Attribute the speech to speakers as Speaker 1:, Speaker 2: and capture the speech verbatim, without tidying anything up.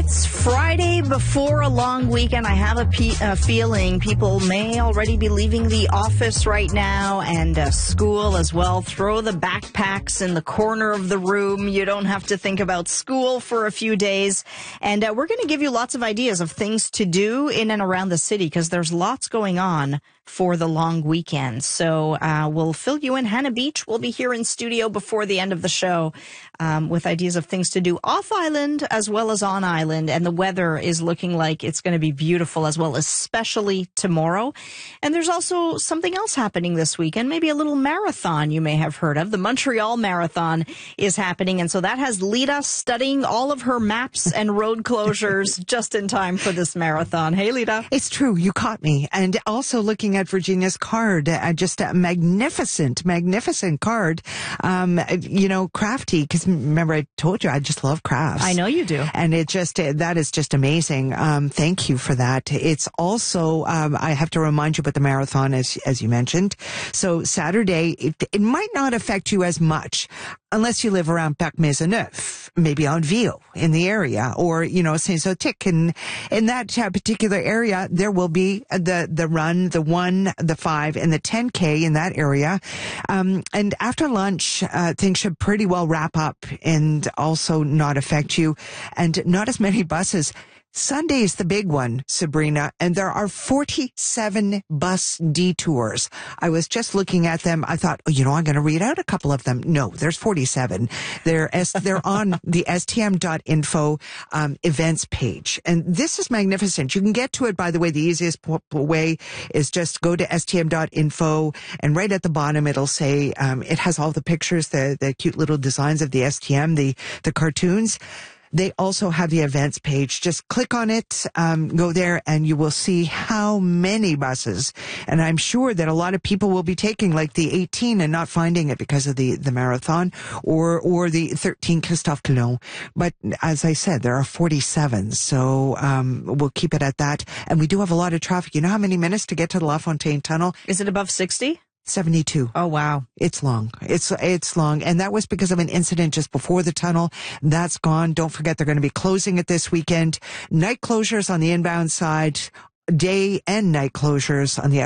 Speaker 1: It's Friday before a long weekend. I have a, pe- a feeling people may already be leaving the office right now and uh, school as well. Throw the backpacks in the corner of the room. You don't have to think about school for a few days. And uh, we're going to give you lots of ideas of things to do in and around the city because there's lots going on for the long weekend. So uh, we'll fill you in. Hannah Beach will be here in studio before the end of the show um, with ideas of things to do off island as well as on island. And the weather is looking like it's going to be beautiful as well, especially tomorrow. And there's also something else happening this weekend, maybe a little marathon you may have heard of. The Montreal Marathon is happening. And so that has Lita studying all of her maps and road closures just in time for this marathon. Hey, Lita.
Speaker 2: It's true. You caught me. And also looking at Virginia's card, uh, just a magnificent, magnificent card. Um, you know, crafty, because remember I told you I just love crafts.
Speaker 1: I know you do.
Speaker 2: And it just, that is just amazing. Um, thank you for that. It's also, um, I have to remind you about the marathon, as, as you mentioned. So Saturday, it, it might not affect you as much unless you live around Parc Maisonneuve, maybe on Ville in the area, or, you know, Saint-Zotique. And in that particular area, there will be the, the run, the one, the five, and the ten K in that area. Um, and after lunch, uh, things should pretty well wrap up and also not affect you. And not as many buses. Sunday is the big one, Sabrina, and there are forty-seven bus detours. I was just looking at them. I thought, oh, you know, I'm going to read out a couple of them. No, there's forty-seven. They're, they're on the S T M dot info um, events page. And this is magnificent. You can get to it, by the way, the easiest p- way is just go to S T M dot info, and right at the bottom it'll say, um, it has all the pictures, the, the cute little designs of the S T M, the, the cartoons. They also have the events page. Just click on it, um, go there, and you will see how many buses. And I'm sure that a lot of people will be taking like the eighteen and not finding it because of the, the marathon, or, or the thirteen Christophe Colomb. But as I said, there are forty-seven. So, um, we'll keep it at that. And we do have a lot of traffic. You know how many minutes to get to the La Fontaine Tunnel?
Speaker 1: Is it above sixty?
Speaker 2: seventy-two.
Speaker 1: Oh, wow.
Speaker 2: It's long. It's, it's long. And that was because of an incident just before the tunnel. That's gone. Don't forget they're going to be closing it this weekend. Night closures on the inbound side, day and night closures on the